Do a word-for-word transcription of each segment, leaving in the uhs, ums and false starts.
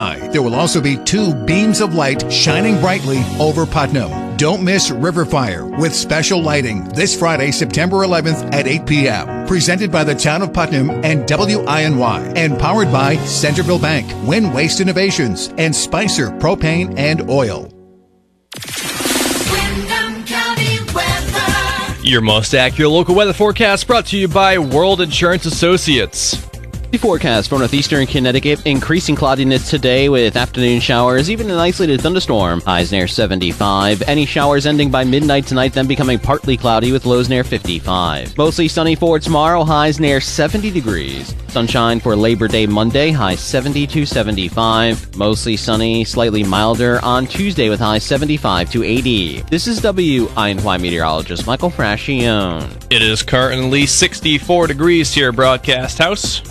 There will also be two beams of light shining brightly over Putnam. Don't miss River Fire with special lighting this Friday, September eleventh at eight p.m. Presented by the Town of Putnam and W I N Y and powered by Centerville Bank, Win Waste Innovations, and Spicer Propane and Oil. Your most accurate local weather forecast brought to you by World Insurance Associates. The forecast for northeastern Connecticut, increasing cloudiness today with afternoon showers, even an isolated thunderstorm. Highs near seventy-five. Any showers ending by midnight tonight, then becoming partly cloudy with lows near fifty-five. Mostly sunny for tomorrow, highs near seventy degrees. Sunshine for Labor Day Monday, highs seventy to seventy-five. Mostly sunny, slightly milder on Tuesday with highs seventy-five to eighty. This is W I N Y meteorologist Michael Frascione. It is currently sixty-four degrees here, Broadcast House.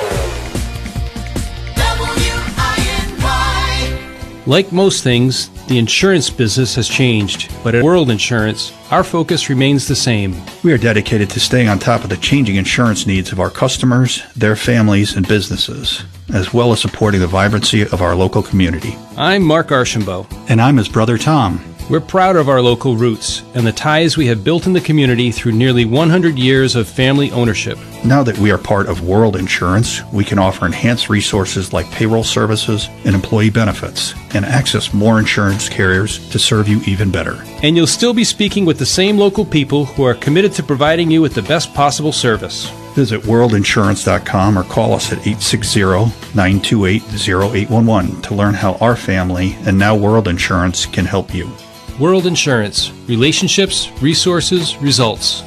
Like most things, the insurance business has changed, but at World Insurance, our focus remains the same. We are dedicated to staying on top of the changing insurance needs of our customers, their families, and businesses, as well as supporting the vibrancy of our local community. I'm Mark Archambault. And I'm his brother Tom. We're proud of our local roots and the ties we have built in the community through nearly one hundred years of family ownership. Now that we are part of World Insurance, we can offer enhanced resources like payroll services and employee benefits, and access more insurance carriers to serve you even better. And you'll still be speaking with the same local people who are committed to providing you with the best possible service. Visit world insurance dot com or call us at eight six zero, nine two eight, zero eight one one to learn how our family and now World Insurance can help you. World Insurance. Relationships, resources, results.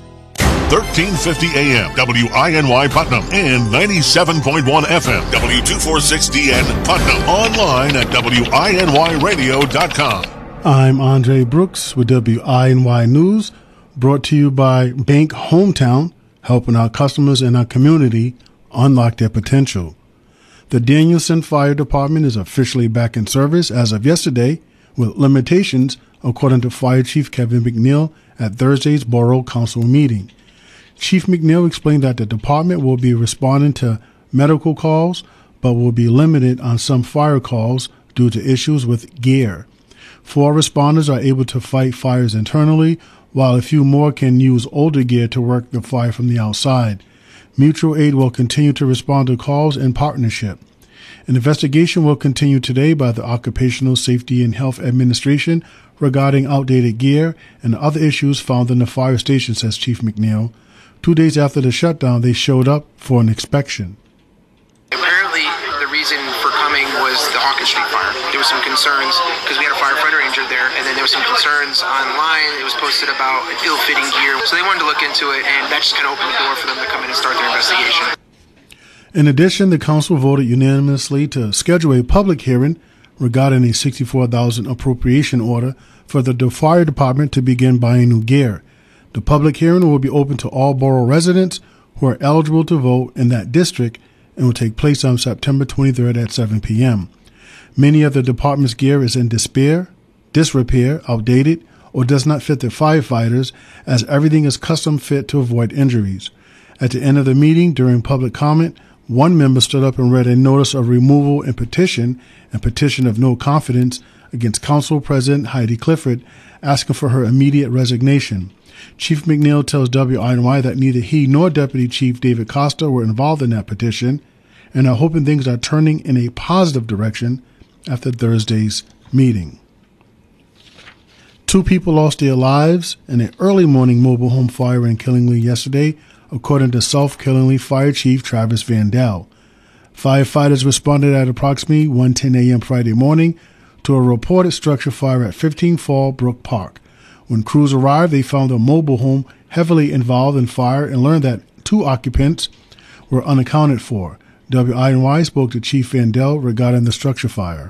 thirteen fifty A M, W I N Y Putnam, and ninety-seven point one F M, W two forty-six D N Putnam. Online at W I N Y radio dot com. I'm Andre Brooks with W I N Y News, brought to you by Bank Hometown, helping our customers and our community unlock their potential. The Danielson Fire Department is officially back in service as of yesterday, with limitations, according to Fire Chief Kevin McNeil at Thursday's Borough Council meeting. Chief McNeil explained that the department will be responding to medical calls, but will be limited on some fire calls due to issues with gear. Four responders are able to fight fires internally, while a few more can use older gear to work the fire from the outside. Mutual Aid will continue to respond to calls in partnership. An investigation will continue today by the Occupational Safety and Health Administration regarding outdated gear and other issues found in the fire station, says Chief McNeil. Two days after the shutdown, they showed up for an inspection. Apparently, the reason for coming was the Hawkins Street fire. There was some concerns because we had a firefighter injured there, and then there was some concerns online. It was posted about ill-fitting gear. So they wanted to look into it, and that just kind of opened the door for them to come in and start their investigation. In addition, the council voted unanimously to schedule a public hearing regarding a sixty-four thousand dollars appropriation order for the fire department to begin buying new gear. The public hearing will be open to all borough residents who are eligible to vote in that district and will take place on September twenty-third at seven p.m. Many of the department's gear is in disrepair, disrepair, outdated, or does not fit the firefighters, as everything is custom fit to avoid injuries. At the end of the meeting, during public comment, one member stood up and read a notice of removal and petition, and petition of no confidence against Council President Heidi Clifford, asking for her immediate resignation. Chief McNeil tells W I N Y that neither he nor Deputy Chief David Costa were involved in that petition and are hoping things are turning in a positive direction after Thursday's meeting. Two people lost their lives in an early morning mobile home fire in Killingly yesterday, according to South Killingly Fire Chief Travis Vandell. Firefighters responded at approximately one ten a.m. Friday morning to a reported structure fire at fifteen Fallbrook Park. When crews arrived, they found a mobile home heavily involved in fire and learned that two occupants were unaccounted for. W I N Y spoke to Chief Vandell regarding the structure fire.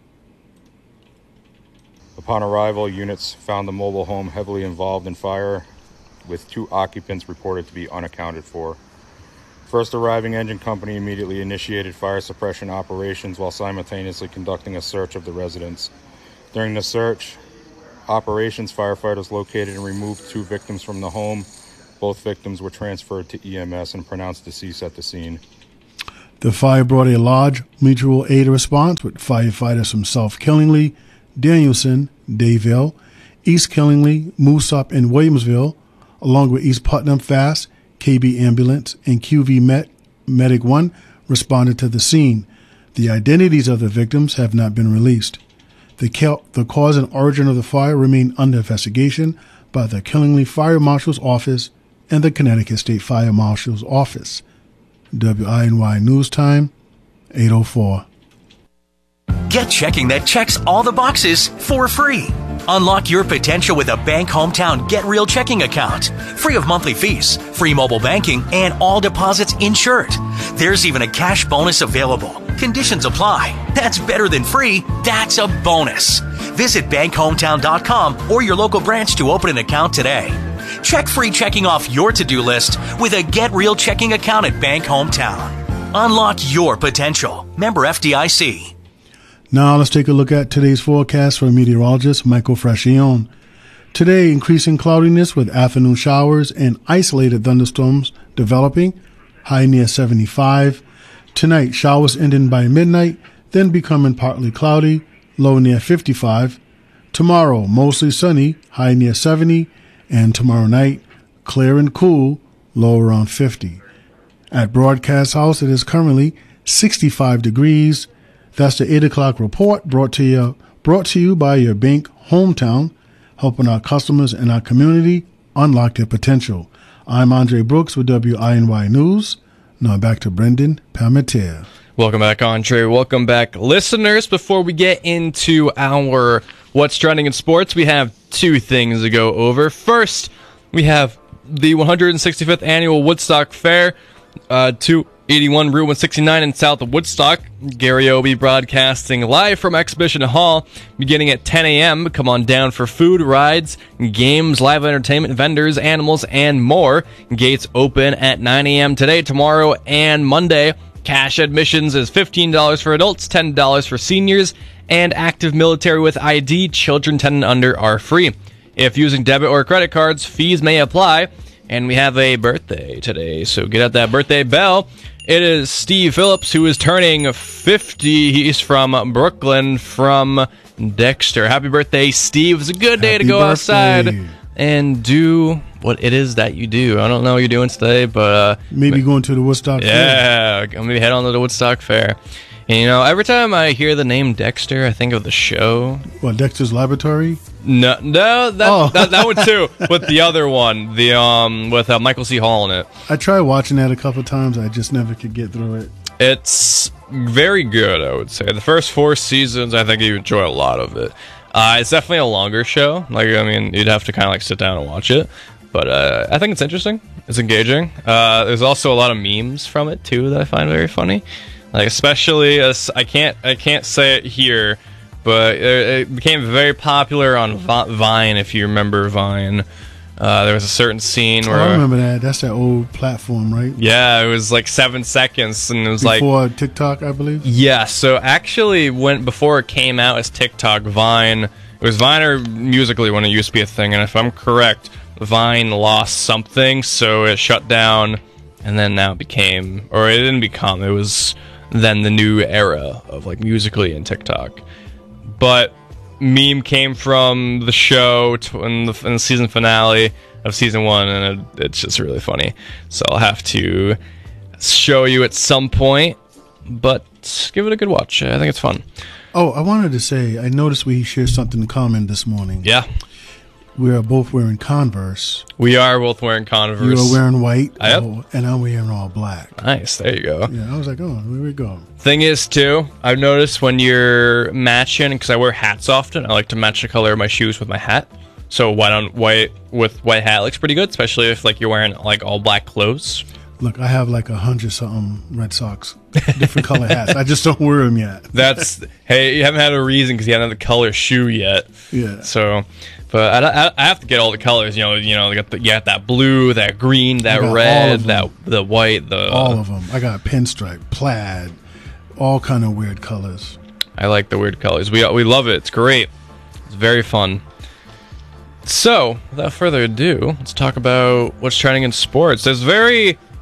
Upon arrival, units found the mobile home heavily involved in fire, with two occupants reported to be unaccounted for. First arriving engine company immediately initiated fire suppression operations while simultaneously conducting a search of the residence. During the search, operations firefighters located and removed two victims from the home. Both victims were transferred to E M S and pronounced deceased at the scene. The fire brought a large mutual aid response with firefighters from South Killingly, Danielson, Dayville, East Killingly, Moosop, and Williamsville, along with East Putnam Fast, K B Ambulance, and Q V Met Medic one responded to the scene. The identities of the victims have not been released. The, ca- the cause and origin of the fire remain under investigation by the Killingly Fire Marshal's Office and the Connecticut State Fire Marshal's Office. W I N Y News Time, eight oh four. Get checking that checks all the boxes for free. Unlock your potential with a Bank Hometown Get Real checking account. Free of monthly fees, free mobile banking, and all deposits insured. There's even a cash bonus available. Conditions apply. That's better than free. That's a bonus. Visit bank hometown dot com or your local branch to open an account today. Check free checking off your to-do list with a Get Real checking account at Bank Hometown. Unlock your potential. Member F D I C. Now let's take a look at today's forecast from meteorologist Michael Frascione. Today, increasing cloudiness with afternoon showers and isolated thunderstorms developing, high near seventy-five. Tonight, showers ending by midnight, then becoming partly cloudy, low near fifty-five. Tomorrow, mostly sunny, high near seventy. And tomorrow night, clear and cool, low around fifty. At Broadcast House, it is currently sixty-five degrees. That's the eight o'clock report brought to you, brought to you by your Bank Hometown, helping our customers and our community unlock their potential. I'm Andre Brooks with W I N Y News. Now back to Brendan Palmetier. Welcome back, Andre. Welcome back, listeners. Before we get into our What's Trending in Sports, we have two things to go over. First, we have the one hundred sixty-fifth Annual Woodstock Fair, uh, two eighty-one Route one sixty-nine in South of Woodstock. Gary will be broadcasting live from Exhibition Hall beginning at ten a.m. Come on down for food, rides, games, live entertainment, vendors, animals, and more. Gates open at nine a.m. today, tomorrow, and Monday. Cash admissions is fifteen dollars for adults, ten dollars for seniors, and active military with I D, children ten and under are free. If using debit or credit cards, fees may apply. And we have a birthday today, so get out that birthday bell. It is Steve Phillips, who is turning fifty. He's from Brooklyn, from Dexter. Happy birthday, Steve. It's a good day Happy to go birthday. outside and do what it is that you do. I don't know what you're doing today, but... Uh, Maybe going to the Woodstock yeah, Fair. Yeah, maybe head on to the Woodstock Fair. And, you know, every time I hear the name Dexter, I think of the show. What, Dexter's Laboratory? No, no, that, oh. that that one too. With the other one, the um, with uh, Michael C. Hall in it. I tried watching that a couple of times. I just never could get through it. It's very good, I would say. The first four seasons, I think you enjoy a lot of it. Uh, it's definitely a longer show. Like, I mean, you'd have to kind of like sit down and watch it. But uh, I think it's interesting. It's engaging. Uh, there's also a lot of memes from it too that I find very funny. Like, especially as I can't I can't say it here, but it became very popular on Vine. If you remember Vine, uh, there was a certain scene where oh, I remember that. That's that old platform, right? Yeah, it was like seven seconds, and it was before like before TikTok, I believe. Yeah, so actually, when before it came out as TikTok, Vine, it was Vine or Musical.ly when it used to be a thing, and if I'm correct, Vine lost something, so it shut down, and then now it became, or it didn't become, it was then the new era of like Musical.ly and TikTok. But meme came from the show to, in, the, in the season finale of season one, and it, it's just really funny. So I'll have to show you at some point, but give it a good watch. I think it's fun. Oh, I wanted to say, I noticed we shared something in common this morning. Yeah. We are both wearing Converse. We are both wearing Converse. You are wearing white, I am. oh, and I'm wearing all black. Nice, there you go. Yeah, I was like, oh, here we go. Thing is, too, I've noticed when you're matching, because I wear hats often, I like to match the color of my shoes with my hat. So white on white with white hat looks pretty good, especially if like you're wearing like all black clothes. Look, I have like a hundred something Red Sox, different color hats. I just don't wear them yet. That's hey, you haven't had a reason because you haven't had the color shoe yet. Yeah. So, but I, I have to get all the colors. You know, you know, you got, the, you got that blue, that green, that red, that the white, the all of them. I got pinstripe, plaid, all kind of weird colors. I like the weird colors. We we love it. It's great. It's very fun. So, without further ado, let's talk about what's trending in sports. There's very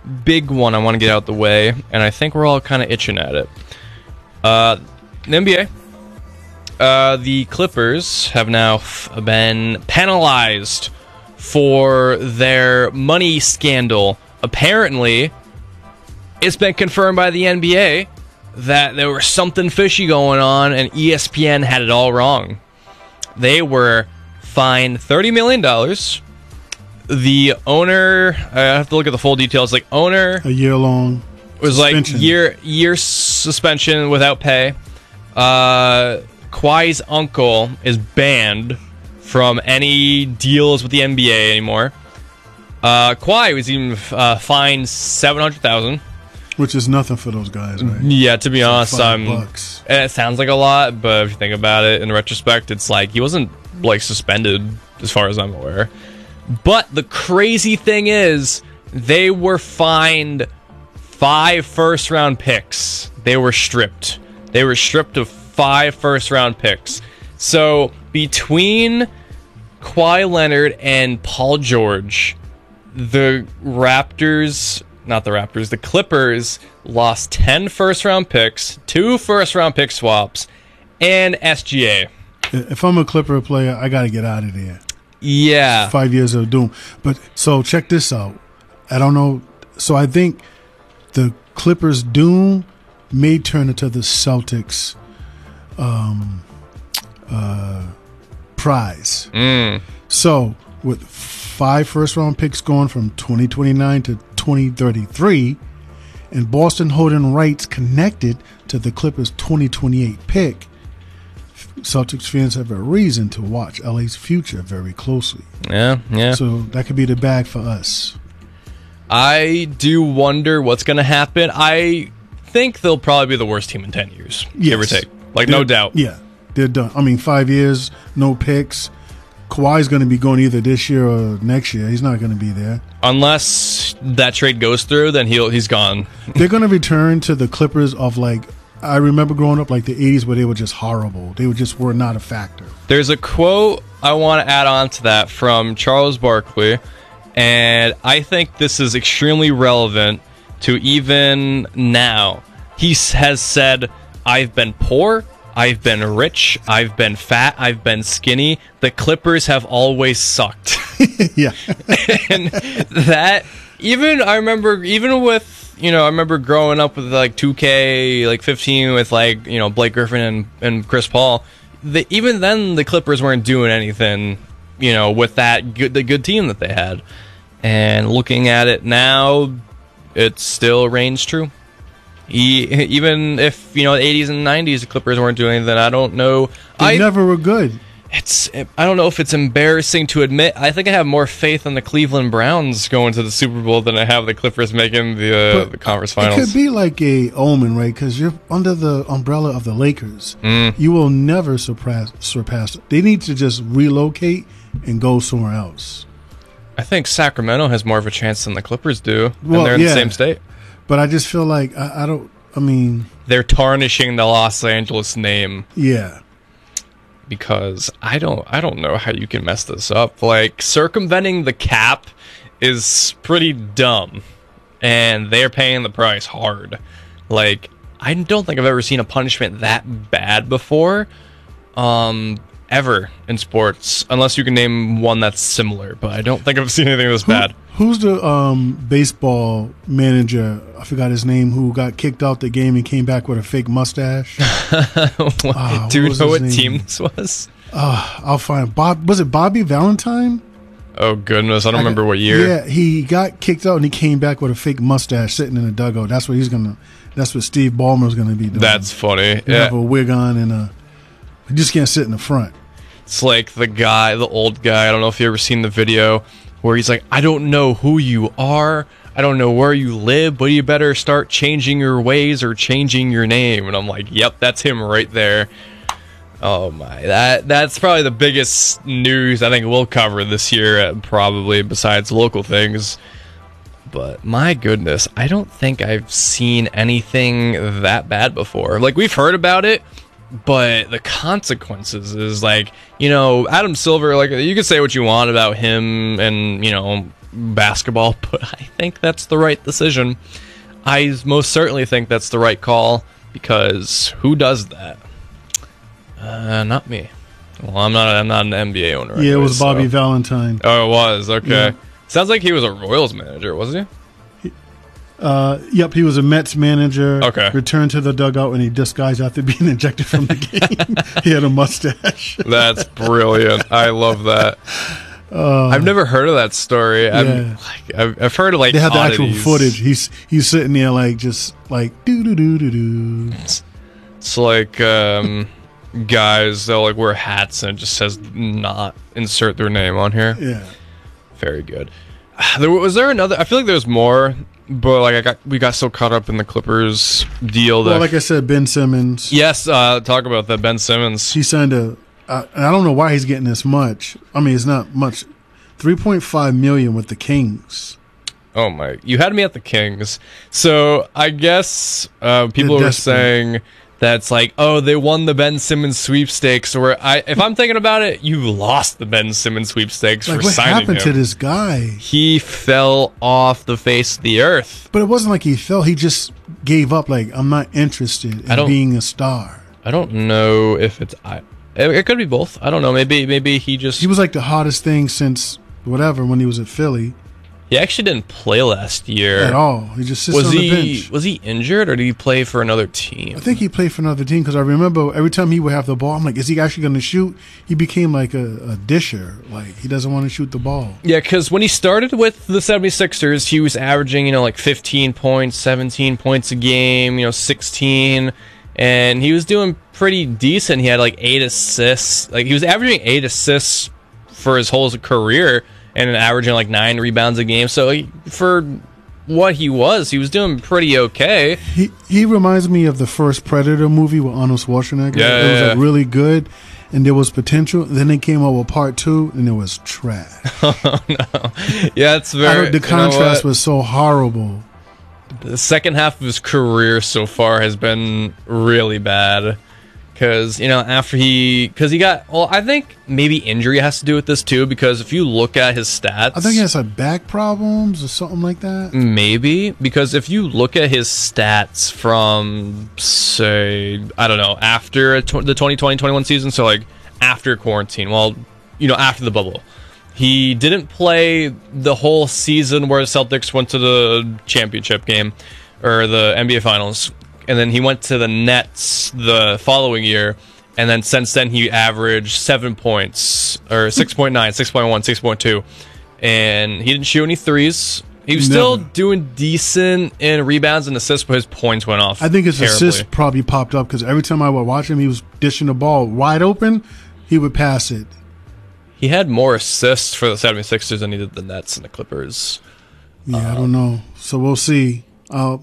big one I want to get out the way, and I think we're all kind of itching at it. Uh, the N B A. Uh, the Clippers have now f- been penalized for their money scandal. Apparently, it's been confirmed by the N B A that there was something fishy going on, and E S P N had it all wrong. They were fined thirty million dollars. The owner, I have to look at the full details, like owner... A year-long was suspension. like year year suspension without pay. Uh... Kawhi's uncle is banned from any deals with the N B A anymore. Uh, Kawhi was even uh, fined seven hundred thousand dollars. Which is nothing for those guys, right? Yeah, to be It's honest, like five I'm, bucks. and it sounds like a lot, but if you think about it in retrospect, it's like he wasn't like suspended as far as I'm aware. But the crazy thing is, they were fined five first round picks. They were stripped. They were stripped of five first round picks. So between Kawhi Leonard and Paul George, the Raptors, not the Raptors, the Clippers lost ten first round picks, two first round pick swaps, and S G A. If I'm a Clipper player, I got to get out of there. Yeah. Five years of doom. But so check this out. I don't know. So I think the Clippers' doom may turn into the Celtics' um, uh, prize. Mm. So with five first-round picks going from twenty twenty-nine to twenty thirty-three, and Boston holding rights connected to the Clippers' twenty twenty-eight pick, Celtics fans have a reason to watch L A's future very closely. Yeah, yeah. So that could be the bag for us. I do wonder what's going to happen. I think they'll probably be the worst team in ten years, Yes. give or take. Like, They're- no doubt. Yeah, they're done. I mean, five years, no picks. Kawhi's going to be going either this year or next year. He's not going to be there. Unless that trade goes through, then he'll he's gone. They're going to return to the Clippers of, like, I remember growing up like the eighties where they were just horrible. They were just were not a factor. There's a quote I want to add on to that from Charles Barkley, and I think this is extremely relevant to even now. He s- has said, I've been poor, I've been rich, I've been fat, I've been skinny. The Clippers have always sucked. Yeah. And that, even, I remember, even with, you know, I remember growing up with like two K, like fifteen with like, you know, Blake Griffin and, and Chris Paul. The, even then, the Clippers weren't doing anything, you know, with that good, the good team that they had. And looking at it now, it still reigns true. He, even if, you know, the eighties and nineties, the Clippers weren't doing anything, I don't know. They I never were good. It's I don't know if it's embarrassing to admit. I think I have more faith in the Cleveland Browns going to the Super Bowl than I have the Clippers making the, uh, But the conference It finals. could be like a omen, right? Because you're under the umbrella of the Lakers. Mm. You will never surpass surpass. They need to just relocate and go somewhere else. I think Sacramento has more of a chance than the Clippers do, Well, and they're in yeah. the same state. But I just feel like I, I don't. I mean, They're tarnishing the Los Angeles name yeah. because I don't I don't know how you can mess this up. Like, circumventing the cap is pretty dumb, and they're paying the price hard. Like, I don't think I've ever seen a punishment that bad before, um, ever in sports, unless you can name one that's similar. But I don't think I've seen anything this Who- bad. Who's the um, baseball manager? I forgot his name. Who got kicked out the game and came back with a fake mustache? Ah, Do you what was know his what name? team this was? Uh, I'll find Bob. Was it Bobby Valentine? Oh goodness, I don't remember what year. Yeah, he got kicked out and he came back with a fake mustache sitting in the dugout. That's what he's gonna. That's what Steve Ballmer's gonna be doing. That's funny. He Yeah. have a wig on and a. He just can't sit in the front. It's like the guy, the old guy. I don't know if you ever seen the video where he's like, I don't know who you are. I don't know where you live, but you better start changing your ways or changing your name. And I'm like, yep, that's him right there. Oh my, that that's probably the biggest news I think we'll cover this year, uh, probably, besides local things. But my goodness, I don't think I've seen anything that bad before. Like, we've heard about it, but the consequences is like, you know, Adam Silver, like, you can say what you want about him and, you know, basketball, but I think that's the right decision. I most certainly think that's the right call, because who does that? Uh, not me. Well, I'm not. I'm not an N B A owner. Yeah, anyway, it was Bobby so. Valentine. Oh, it was okay. Yeah. Sounds like he was a Royals manager, wasn't he? Uh, yep, he was a Mets manager. Okay. Returned to the dugout and he disguised after being ejected from the game. He had a mustache. That's brilliant. I love that. Uh, I've never heard of that story. Yeah. I'm, like, I've, I've heard of like they have the oddities. actual footage. He's he's sitting there like just like doo doo doo doo doo. It's, it's like um, guys they'll like wear hats and it just says not insert their name on here. Yeah. Very good. There was there another. I feel like there's more, but like I got we got so caught up in the Clippers deal that. Well, like I said, Ben Simmons. Yes, uh, talk about that. Ben Simmons. He signed a. Uh, and I don't know why he's getting this much. I mean, it's not much. three point five million with the Kings. Oh my! You had me at the Kings. So I guess uh, people They're were desperate. saying that's like, oh, they won the Ben Simmons sweepstakes. Or I, if I'm thinking about it, you lost the Ben Simmons sweepstakes Like, for what signing happened him. to this guy? He fell off the face of the earth. But it wasn't like he fell. He just gave up. Like, I'm not interested I in don't- being a star. I don't know if it's. I, it, it could be both. I don't know. Maybe maybe he just. He was like the hottest thing since whatever when he was at Philly He actually didn't play last year at all. He just sits Was on he the bench. was he injured or did he play for another team? I think he played for another team because I remember every time he would have the ball, I'm like, is he actually going to shoot? He became like a, a disher. Like, he doesn't want to shoot the ball. Yeah, because when he started with the 76ers, he was averaging, you know, like fifteen points, seventeen points a game, you know, sixteen, and he was doing pretty decent. He had like eight assists. Like, he was averaging eight assists for his whole career and averaging like nine rebounds a game. So like, for what he was, he was doing pretty okay. He he reminds me of the first Predator movie with Arnold Schwarzenegger. Yeah, it was yeah, like yeah. really good, and there was potential. Then they came out with part two, and it was trash. Oh, no. Yeah, it's I very... don't- the you know contrast what? was so horrible. The second half of his career so far has been really bad. Because, you know, after he... Because he got... Well, I think maybe injury has to do with this, too. Because if you look at his stats... I think he has like back problems or something like that. Maybe. Because if you look at his stats from, say... I don't know. After tw- the twenty twenty twenty-one season. So, like, after quarantine. Well, you know, after the bubble. He didn't play the whole season where the Celtics went to the championship game. Or the N B A Finals. And then he went to the Nets the following year, and then since then he averaged seven points, or six point nine, six point one, six point two, and he didn't shoot any threes. He was still Never. doing decent in rebounds and assists, but his points went off. I think his terribly. assist probably popped up because every time I would watch him, he was dishing the ball wide open. He would pass it. He had more assists for the 76ers than he did the Nets and the Clippers. Yeah, I don't know. So we'll see. Uh,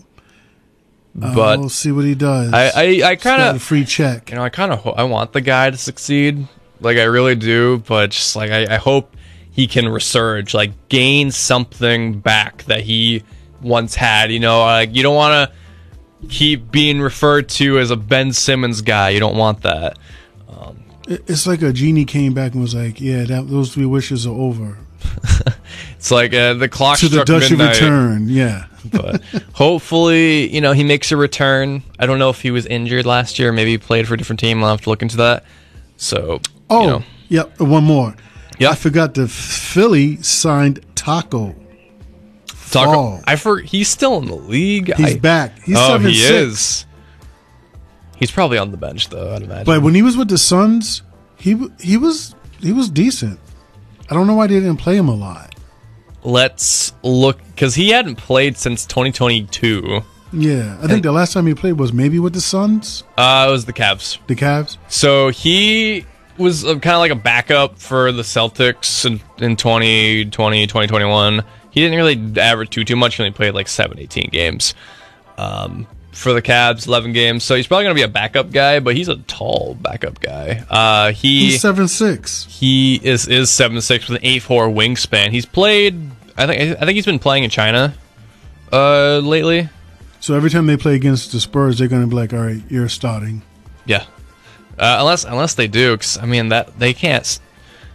But uh, we'll see what he does. I, I, I He's kind got a of, free check. you know, I kind of, ho- I want the guy to succeed, like I really do. But just like I, I hope he can resurge, like gain something back that he once had. You know, like you don't want to keep being referred to as a Ben Simmons guy. You don't want that. It- It's like a genie came back and was like, "Yeah, that, those three wishes are over." It's like uh, the clock To the struck Dutch midnight. return, yeah. But hopefully, you know, he makes a return. I don't know if he was injured last year. Maybe he played for a different team. I'll have to look into that. So, Oh, you know. yep. One more. Yeah. I forgot the Philly signed Taco. Taco, Fall. I for he's still in the league. He's I, back. He's oh, seven he six. is. He's probably on the bench though. I'd imagine. But when he was with the Suns, he w- he was he was decent. I don't know why they didn't play him a lot. Let's look because he hadn't played since twenty twenty-two. Yeah, I think the last time he played was maybe with the Suns, Uh, it was the Cavs. the Cavs. So he was uh, kind of like a backup for the Celtics in, in twenty twenty, twenty twenty-one. He didn't really average too too much. He only played like seven, eighteen games. Um, for the Cavs, eleven games. So he's probably going to be a backup guy, but he's a tall backup guy. Uh, he He's seven six. he is is seven six with an eight four wingspan. He's played. I think I think he's been playing in China uh, lately. So every time they play against the Spurs, they're going to be like, "All right, you're starting." Yeah, uh, unless unless they do, 'cause, I mean that they can't.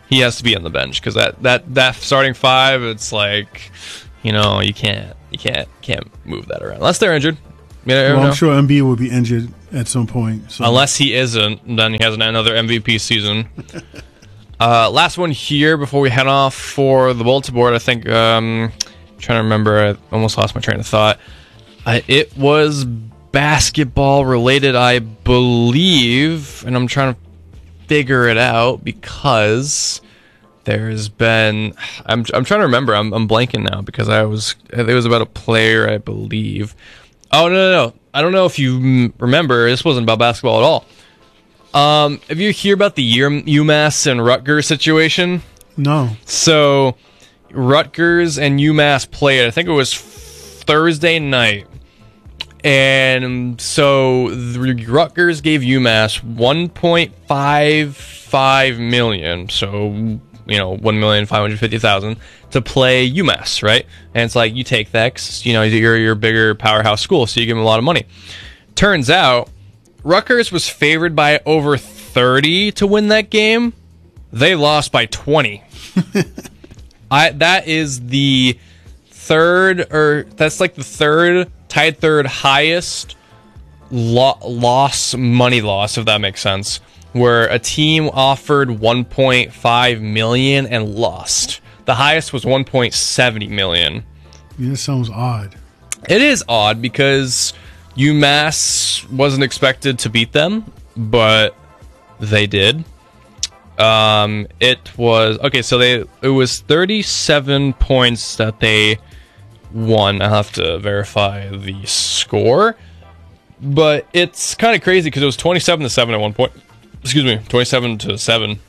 he has to be on the bench because that, that, that starting five, it's like, you know, you can't you can't can't move that around unless they're injured. You know, well, I'm sure Embiid will be injured at some point. So. Unless he isn't, then he has another M V P season. uh, last one here before we head off for the bulletin board. I think um, I'm trying to remember. I almost lost my train of thought. Uh, it was basketball related, I believe, and I'm trying to figure it out because there's been. I'm I'm trying to remember. I'm I'm blanking now because I was. It was about a player, I believe. Oh, no, no, no. I don't know if you remember. This wasn't about basketball at all. Um, have you hear about the UMass and Rutgers situation? No. So, Rutgers and UMass played, I think it was Thursday night. And so, the Rutgers gave UMass one point five five million dollars. So, you know, one million five hundred fifty thousand dollars to play UMass, right? And it's like, you take that, 'cause, you know, you're your bigger powerhouse school, so you give them a lot of money. Turns out, Rutgers was favored by over thirty to win that game. They lost by twenty. I that is the third, or that's like the third, tied third highest lo- loss, money loss, if that makes sense, where a team offered one point five million dollars and lost. The highest was one point seven million dollars. Yeah, that sounds odd. It is odd because UMass wasn't expected to beat them, but they did. Um, it was okay. So they it was thirty-seven points that they won. I have to verify the score, but it's kind of crazy because it was twenty-seven to seven at one point. Excuse me, twenty-seven to seven,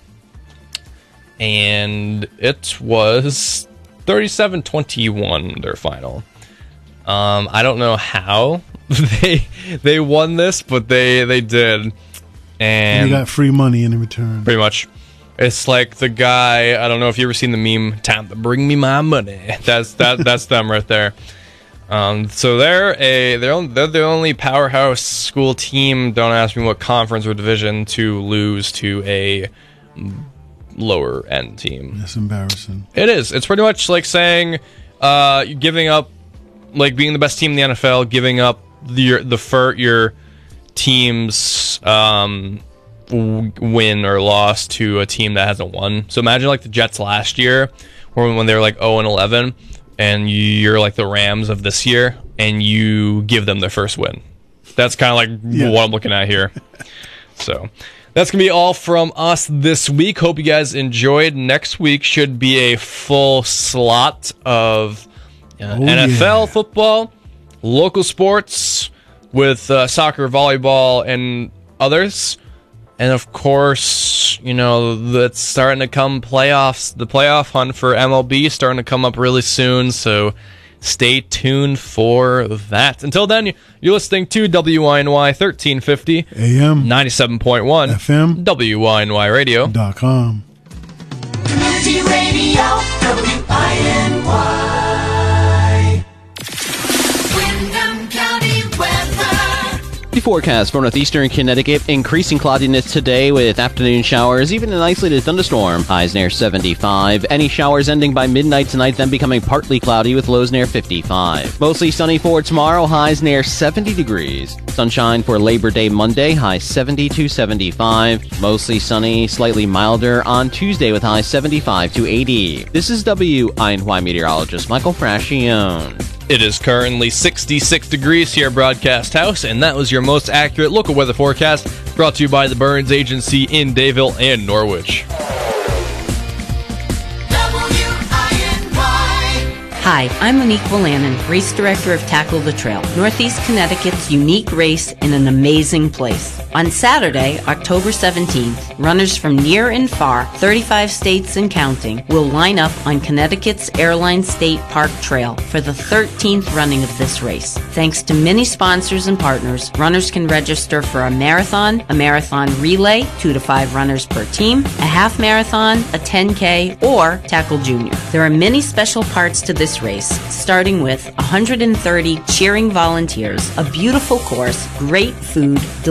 and it was thirty-seven twenty-one their final. Um, I don't know how they they won this, but they they did, and they got free money in return. Pretty much, it's like the guy. I don't know if you ever seen the meme. Time to bring me my money. That's that. That's them right there. Um, so they're a they're on, they're the only powerhouse school team. Don't ask me what conference or division to lose to a lower end team. That's embarrassing. It is. It's pretty much like saying uh, you're giving up, like being the best team in the N F L, giving up the the fir- your team's um, w- win or loss to a team that hasn't won. So imagine like the Jets last year, or when they were like oh and eleven. And you're like the Rams of this year, and you give them their first win. That's kind of like yeah. what I'm looking at here. So that's going to be all from us this week. Hope you guys enjoyed. Next week should be a full slot of uh, oh, N F L, yeah. football, local sports with uh, soccer, volleyball, and others. And of course, you know, that's starting to come playoffs. The playoff hunt for M L B is starting to come up really soon, so stay tuned for that. Until then, you're listening to W I N Y thirteen fifty A M ninety-seven point one F M W I N Y radio dot com. Community Radio W I N Y. Windham County weather. The forecast for northeastern Connecticut, increasing cloudiness today with afternoon showers, even an isolated thunderstorm. Highs near seventy-five. Any showers ending by midnight tonight, then becoming partly cloudy with lows near fifty-five. Mostly sunny for tomorrow, highs near seventy degrees. Sunshine for Labor Day Monday, highs seventy to seventy-five. Mostly sunny, slightly milder on Tuesday with highs seventy-five to eighty. This is W I N Y meteorologist Michael Frascione. It is currently sixty-six degrees here at Broadcast House, and that was your most accurate local weather forecast brought to you by the Burns Agency in Dayville and Norwich. Hi, I'm Monique Willannon, race director of Tackle the Trail, Northeast Connecticut's unique race in an amazing place. On Saturday, October seventeenth, runners from near and far, thirty-five states and counting, will line up on Connecticut's Airline State Park Trail for the thirteenth running of this race. Thanks to many sponsors and partners, runners can register for a marathon, a marathon relay, two to five runners per team, a half marathon, a ten K, or Tackle Junior. There are many special parts to this race, starting with one hundred thirty cheering volunteers, a beautiful course, great food, delicious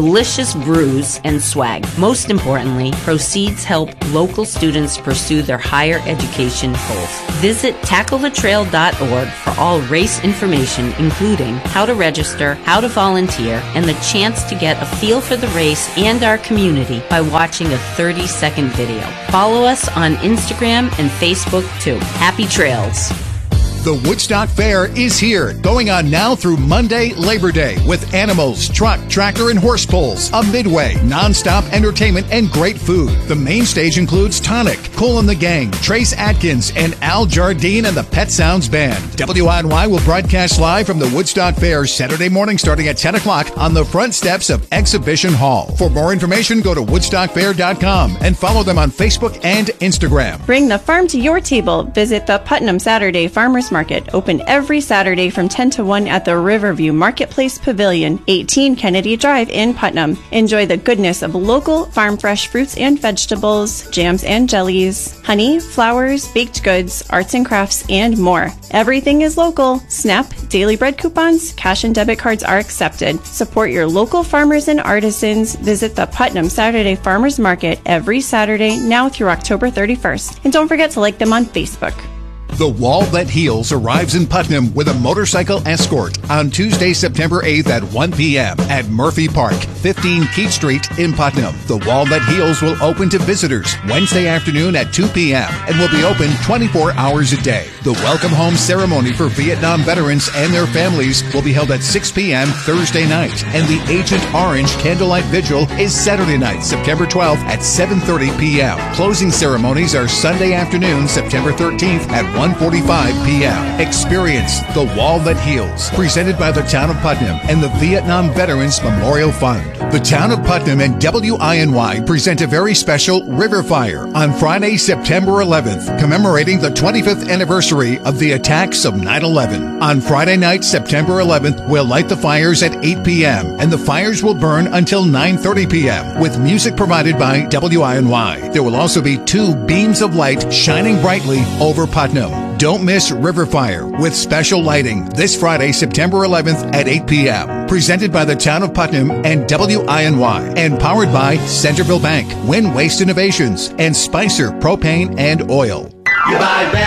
booze, brews, and swag. Most importantly, proceeds help local students pursue their higher education goals. Visit tackle the trail dot org for all race information, including how to register, how to volunteer, and the chance to get a feel for the race and our community by watching a thirty-second video. Follow us on Instagram and Facebook too. Happy trails! The Woodstock Fair is here, going on now through Monday, Labor Day, with animals, truck, tractor, and horse pulls, a midway, non-stop entertainment, and great food. The main stage includes Tonic, Cole and the Gang, Trace Atkins, and Al Jardine and the Pet Sounds Band. W I N Y will broadcast live from the Woodstock Fair Saturday morning starting at ten o'clock on the front steps of Exhibition Hall. For more information, go to woodstock fair dot com and follow them on Facebook and Instagram. Bring the farm to your table. Visit the Putnam Saturday Farmers Market, open every Saturday from ten to one at the Riverview Marketplace Pavilion, eighteen Kennedy Drive in Putnam. Enjoy the goodness of local farm fresh fruits and vegetables, jams and jellies, honey, flowers, baked goods, arts and crafts, and more. Everything is local. SNAP, daily bread coupons, cash and debit cards are accepted. Support your local farmers and artisans. Visit the Putnam Saturday Farmers Market every Saturday now through October thirty-first. And don't forget to like them on Facebook. The Wall That Heals arrives in Putnam with a motorcycle escort on Tuesday, September eighth at one p.m. at Murphy Park, fifteen Keith Street in Putnam. The Wall That Heals will open to visitors Wednesday afternoon at two p.m. and will be open twenty-four hours a day. The welcome home ceremony for Vietnam veterans and their families will be held at six p.m. Thursday night, and the Agent Orange Candlelight Vigil is Saturday night, September twelfth at seven thirty p.m. Closing ceremonies are Sunday afternoon, September thirteenth at one forty-five p.m. Experience The Wall That Heals, presented by the Town of Putnam and the Vietnam Veterans Memorial Fund. The Town of Putnam and W I N Y present a very special River Fire on Friday, September eleventh, commemorating the twenty-fifth anniversary of the attacks of nine eleven. On Friday night, September eleventh, we'll light the fires at eight p.m. and the fires will burn until nine thirty p.m. with music provided by W I N Y. There will also be two beams of light shining brightly over Putnam. Don't miss River Fire with special lighting this Friday, September eleventh at eight p.m. Presented by the Town of Putnam and W I N Y and powered by Centerville Bank, Win Waste Innovations, and Spicer Propane and Oil. You buy